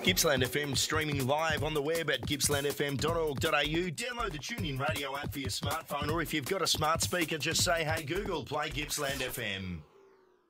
Gippsland FM streaming live on the web at gippslandfm.org.au. Download the TuneIn Radio app for your smartphone, or if you've got a smart speaker, just say, hey Google, play Gippsland FM.